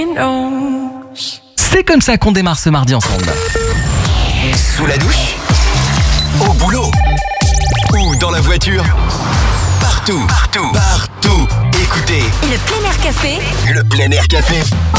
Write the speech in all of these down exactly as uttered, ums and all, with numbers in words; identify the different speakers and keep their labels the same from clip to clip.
Speaker 1: C'est comme ça qu'on démarre ce mardi ensemble.
Speaker 2: Sous la douche, au boulot ou dans la voiture. Partout, partout, partout. Écoutez,
Speaker 3: Le plein air café.
Speaker 2: le plein air café.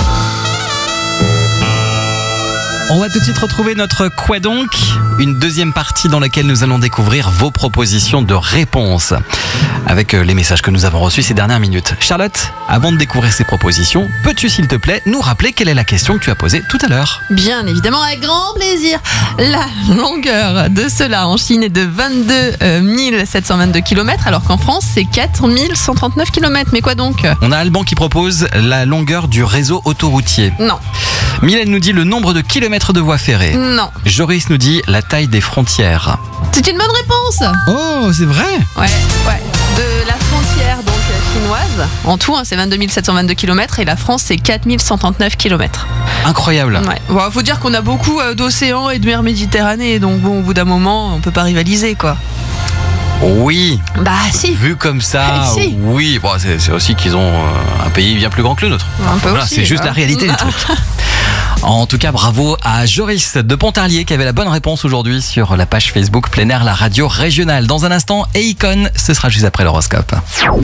Speaker 1: On va tout de suite retrouver notre Quoi donc ? Une deuxième partie dans laquelle nous allons découvrir vos propositions de réponses avec les messages que nous avons reçus ces dernières minutes. Charlotte, avant de découvrir ces propositions, peux-tu s'il te plaît nous rappeler quelle est la question que tu as posée tout à l'heure ?
Speaker 4: Bien évidemment, avec grand plaisir. La longueur de cela en Chine est de vingt-deux mille sept cent vingt-deux kilomètres, alors qu'en France, c'est quatre mille cent trente-neuf kilomètres. Mais quoi donc ?
Speaker 1: On a Alban qui propose la longueur du réseau autoroutier.
Speaker 4: Non,
Speaker 1: Mylène nous dit le nombre de kilomètres de voies ferrées.
Speaker 4: non.
Speaker 1: Joris nous dit la taille des frontières.
Speaker 4: C'est une bonne réponse.
Speaker 1: Oh, c'est vrai ?
Speaker 4: Ouais, ouais. De la frontière donc chinoise, en tout, hein, c'est vingt-deux mille sept cent vingt-deux kilomètres et la France, c'est quatre mille cent trente-neuf kilomètres.
Speaker 1: Incroyable.
Speaker 4: Ouais. Bon, faut dire qu'on a beaucoup euh, d'océans et de mer Méditerranée, donc bon, au bout d'un moment, on peut pas rivaliser, quoi.
Speaker 1: Oui.
Speaker 4: Bah si.
Speaker 1: Vu comme ça,
Speaker 4: Si.
Speaker 1: oui. Bon, c'est, c'est aussi qu'ils ont euh, un pays bien plus grand que le nôtre.
Speaker 4: Un peu
Speaker 1: Voilà,
Speaker 4: aussi,
Speaker 1: c'est juste
Speaker 4: hein.
Speaker 1: la réalité du truc. En tout cas, bravo à Joris de Pontarlier qui avait la bonne réponse aujourd'hui sur la page Facebook Plein Air, la radio régionale. Dans un instant, Akon, ce sera juste après l'horoscope.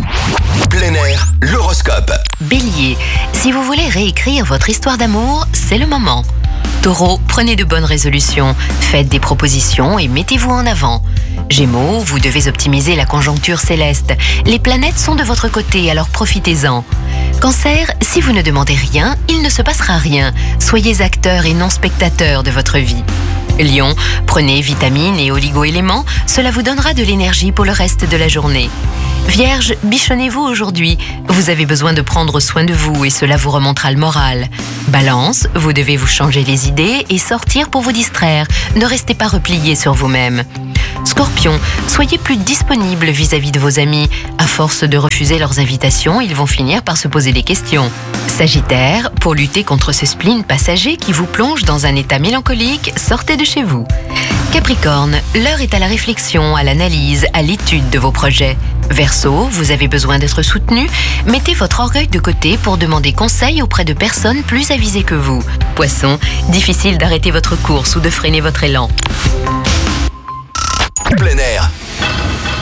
Speaker 2: Plein air, l'horoscope.
Speaker 3: Bélier, si vous voulez réécrire votre histoire d'amour, c'est le moment. Taureau, prenez de bonnes résolutions, faites des propositions et mettez-vous en avant. Gémeaux, vous devez optimiser la conjoncture céleste. Les planètes sont de votre côté, alors profitez-en. Cancer, si vous ne demandez rien, il ne se passera rien. Soyez acteur et non spectateur de votre vie. Lion, prenez vitamines et oligo-éléments, cela vous donnera de l'énergie pour le reste de la journée. Vierge, bichonnez-vous aujourd'hui. Vous avez besoin de prendre soin de vous et cela vous remontera le moral. Balance, vous devez vous changer les idées et sortir pour vous distraire. Ne restez pas replié sur vous-même. Scorpion, soyez plus disponible vis-à-vis de vos amis. À force de refuser leurs invitations, ils vont finir par se poser des questions. Sagittaire, pour lutter contre ce spleen passager qui vous plonge dans un état mélancolique, sortez de chez vous. Capricorne, l'heure est à la réflexion, à l'analyse, à l'étude de vos projets. Verseau, vous avez besoin d'être soutenu, mettez votre orgueil de côté pour demander conseil auprès de personnes plus avisées que vous. Poisson, difficile d'arrêter votre course ou de freiner votre élan.